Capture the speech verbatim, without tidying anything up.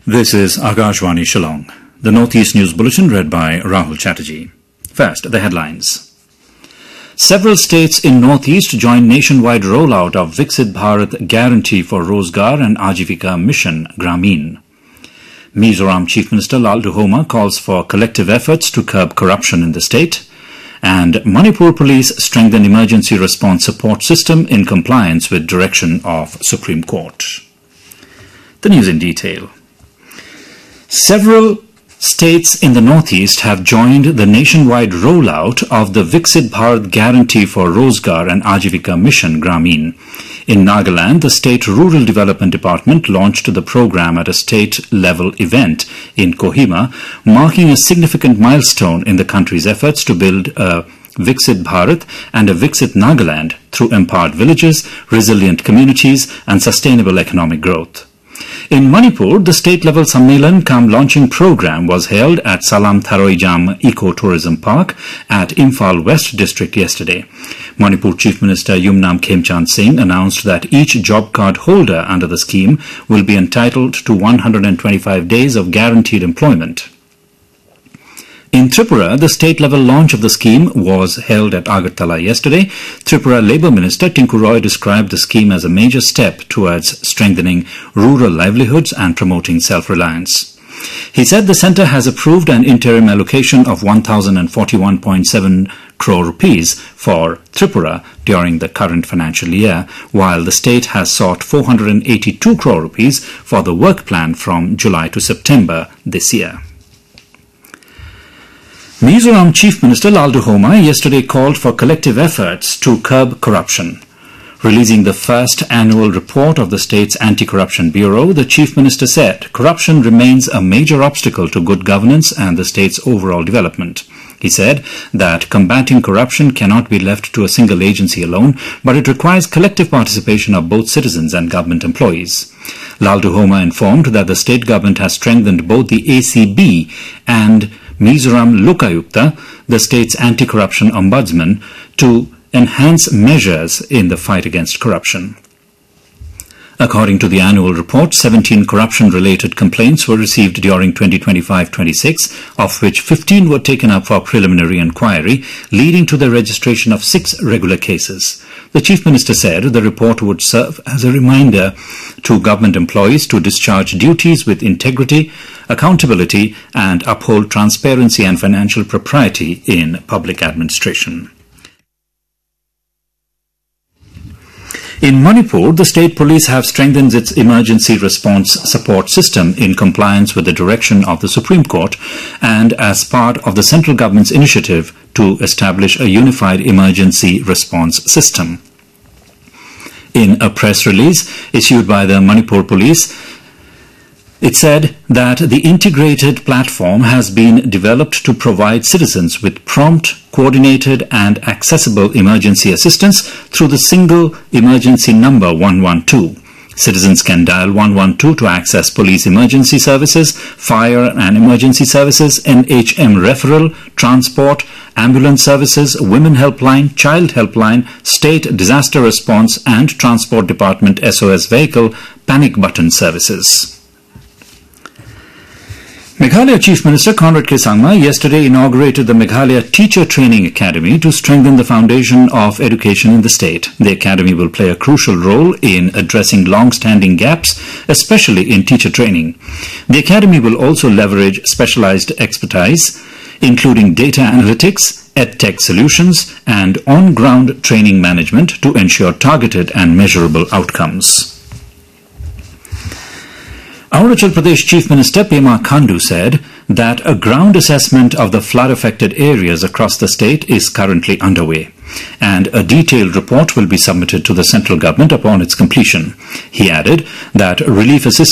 This is Akashvani Shillong. The Northeast News Bulletin read by Rahul Chatterjee. First, the headlines. Several states in Northeast join nationwide rollout of Viksit Bharat Guarantee for Rozgar and Ajivika Mission Grameen. Mizoram Chief Minister Lalduhoma calls for collective efforts to curb corruption in the state. And Manipur Police strengthen emergency response support system in compliance with direction of Supreme Court. The news in detail. Several states in the Northeast have joined the nationwide rollout of the Viksit Bharat Guarantee for Rozgar and Ajivika Mission Grameen. In Nagaland, the State Rural Development Department launched the program at a state-level event in Kohima, marking a significant milestone in the country's efforts to build a Viksit Bharat and a Viksit Nagaland through empowered villages, resilient communities and sustainable economic growth. In Manipur, the state-level Sammelan cum launching program was held at Salam Tharoijam Eco-Tourism Park at Imphal West District yesterday. Manipur Chief Minister Yumnam Khemchand Singh announced that each job card holder under the scheme will be entitled to one hundred twenty-five days of guaranteed employment. In Tripura, the state-level launch of the scheme was held at Agartala yesterday. Tripura Labour Minister Tinku Roy described the scheme as a major step towards strengthening rural livelihoods and promoting self-reliance. He said the centre has approved an interim allocation of one thousand forty-one point seven crore rupees for Tripura during the current financial year, while the state has sought four hundred eighty-two crore rupees for the work plan from July to September this year. Mizoram Chief Minister Lalduhoma yesterday called for collective efforts to curb corruption. Releasing the first annual report of the state's Anti-Corruption Bureau, the Chief Minister said corruption remains a major obstacle to good governance and the state's overall development. He said that combating corruption cannot be left to a single agency alone, but it requires collective participation of both citizens and government employees. Lalduhoma informed that the state government has strengthened both the A C B and Mizoram Lokayukta, the state's anti-corruption ombudsman, to enhance measures in the fight against corruption. According to the annual report, seventeen corruption-related complaints were received during twenty twenty-five twenty-six, of which fifteen were taken up for preliminary inquiry, leading to the registration of six regular cases. The Chief Minister said the report would serve as a reminder to government employees to discharge duties with integrity, accountability and uphold transparency and financial propriety in public administration. In Manipur, the state police have strengthened its emergency response support system in compliance with the direction of the Supreme Court and as part of the central government's initiative to establish a unified emergency response system. In a press release issued by the Manipur Police, it said that the integrated platform has been developed to provide citizens with prompt, coordinated and accessible emergency assistance through the single emergency number one one two. Citizens can dial one one two to access police emergency services, fire and emergency services, N H M referral, transport, ambulance services, women helpline, child helpline, state disaster response and transport department S O S vehicle panic button services. Meghalaya Chief Minister Conrad K. Sangma yesterday inaugurated the Meghalaya Teacher Training Academy to strengthen the foundation of education in the state. The academy will play a crucial role in addressing long-standing gaps, especially in teacher training. The academy will also leverage specialized expertise, including data analytics, EdTech solutions, and on-ground training management to ensure targeted and measurable outcomes. Arunachal Pradesh Chief Minister Pema Khandu said that a ground assessment of the flood-affected areas across the state is currently underway, and a detailed report will be submitted to the central government upon its completion. He added that relief assistance